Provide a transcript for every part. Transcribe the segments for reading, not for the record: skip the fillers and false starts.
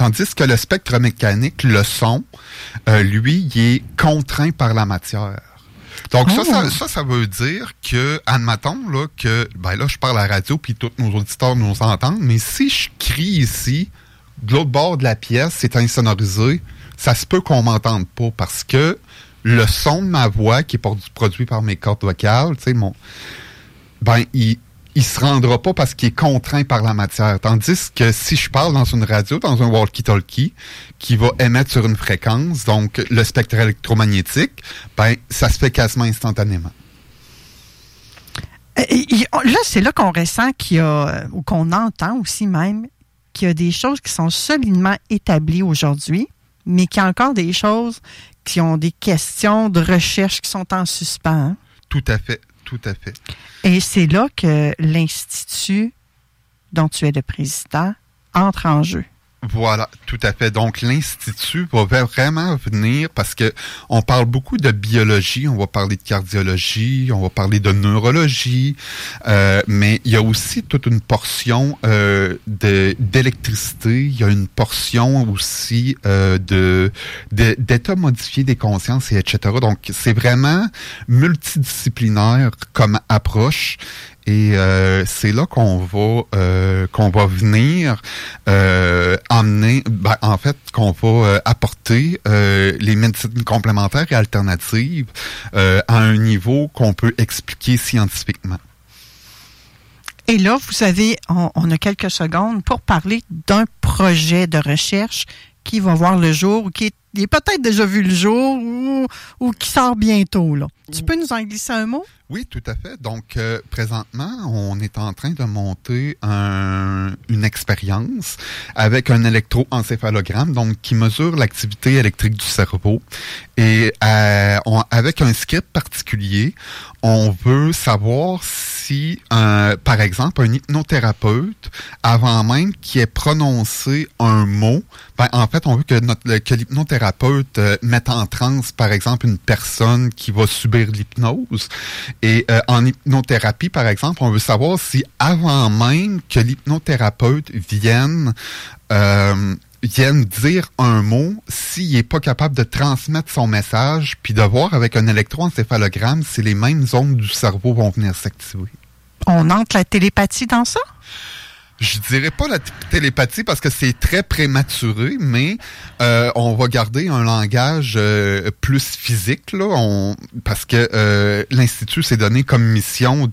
Tandis que le spectre mécanique, le son, lui, il est contraint par la matière. Donc, ça veut dire que, admettons, là, que, là, je parle à la radio, puis tous nos auditeurs nous entendent, mais si je crie ici, de l'autre bord de la pièce, c'est insonorisé, ça se peut qu'on m'entende pas, parce que le son de ma voix, qui est produit par mes cordes vocales, tu sais, il se rendra pas parce qu'il est contraint par la matière. Tandis que si je parle dans une radio, dans un walkie-talkie, qui va émettre sur une fréquence, donc le spectre électromagnétique, ça se fait quasiment instantanément. Là, c'est là qu'on ressent qu'il y a, ou qu'on entend aussi même, qu'il y a des choses qui sont solidement établies aujourd'hui, mais qu'il y a encore des choses qui ont des questions de recherche qui sont en suspens. Hein? Tout à fait. Tout à fait. Et c'est là que l'Institut dont tu es le président entre en jeu. Voilà, tout à fait. Donc, l'Institut va vraiment venir parce que on parle beaucoup de biologie, on va parler de cardiologie, on va parler de neurologie, mais il y a aussi toute une portion d'électricité, il y a une portion aussi d'état modifié des consciences, et etc. Donc, c'est vraiment multidisciplinaire comme approche. Et c'est là qu'on va venir emmener, en fait, qu'on va apporter les médecines complémentaires et alternatives à un niveau qu'on peut expliquer scientifiquement. Et là, vous avez, on a quelques secondes pour parler d'un projet de recherche qui va voir le jour, ou qui est peut-être déjà vu le jour, ou qui sort bientôt, là. Tu peux nous en glisser un mot? Oui, tout à fait. Donc, présentement, on est en train de monter une expérience avec un électroencéphalogramme, donc qui mesure l'activité électrique du cerveau. Et avec un script particulier, on veut savoir si, par exemple, un hypnothérapeute, avant même qu'il ait prononcé un mot, en fait, on veut que l'hypnothérapeute mette en transe, par exemple, une personne qui va subir l'hypnose. Et en hypnothérapie, par exemple, on veut savoir si avant même que l'hypnothérapeute vienne dire un mot, s'il n'est pas capable de transmettre son message, puis de voir avec un électroencéphalogramme si les mêmes zones du cerveau vont venir s'activer. On entre la télépathie dans ça? Je dirais pas la télépathie parce que c'est très prématuré, mais on va garder un langage plus physique là, parce que l'Institut s'est donné comme mission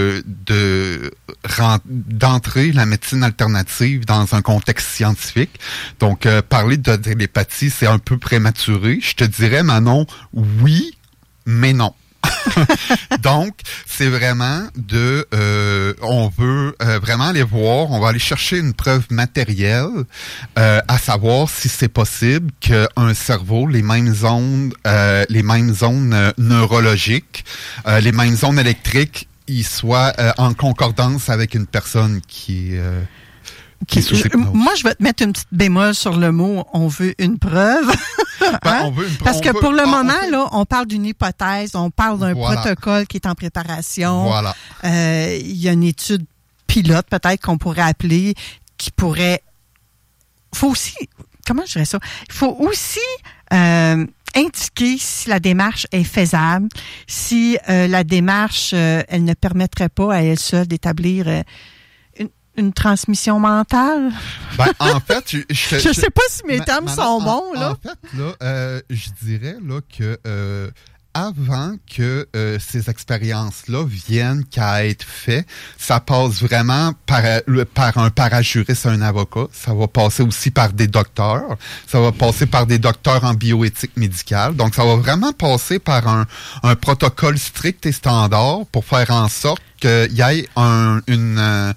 d'entrer la médecine alternative dans un contexte scientifique. Donc parler de télépathie, c'est un peu prématuré. Je te dirais, Manon, oui, mais non. Donc, c'est vraiment on veut vraiment aller voir, on va aller chercher une preuve matérielle à savoir si c'est possible qu'un cerveau, les mêmes zones neurologiques, les mêmes zones électriques, ils soient en concordance avec une personne qui est sous hypnose. Moi, je vais te mettre une petite bémol sur le mot « on veut une preuve ». Hein? Parce que pour le moment, là, on parle d'une hypothèse, on parle d'un protocole qui est en préparation. Voilà. Il y a une étude pilote, peut-être, qu'on pourrait appeler, qui pourrait... Faut aussi... Comment je dirais ça? Il faut aussi indiquer si la démarche est faisable, si la démarche, elle ne permettrait pas à elle seule d'établir... une transmission mentale? En fait, je sais pas si mes termes sont bons, là. En fait, là, je dirais là que avant que ces expériences-là viennent qu'à être faites, ça passe vraiment par un parajuriste, un avocat. Ça va passer aussi par des docteurs. Ça va passer par des docteurs en bioéthique médicale. Donc, ça va vraiment passer par un protocole strict et standard pour faire en sorte qu'il y ait une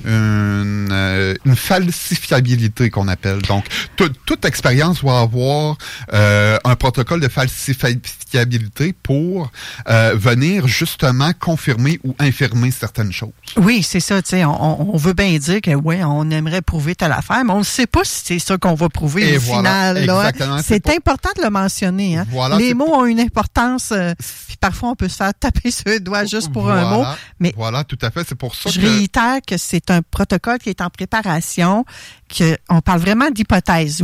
falsifiabilité qu'on appelle. Donc, toute expérience va avoir un protocole de falsifiabilité pour venir justement confirmer ou infirmer certaines choses. Oui, c'est ça. Tu sais, on veut bien dire que oui, on aimerait prouver telle affaire, mais on ne sait pas si c'est ça qu'on va prouver final. Là, hein? C'est important de le mentionner. Hein? Voilà, les mots ont une importance. Puis parfois, on peut se faire taper sur le doigt juste pour un mot. Mais voilà, tout à fait. C'est pour ça je réitère que c'est un protocole qui est en préparation, qu'on parle vraiment d'hypothèse.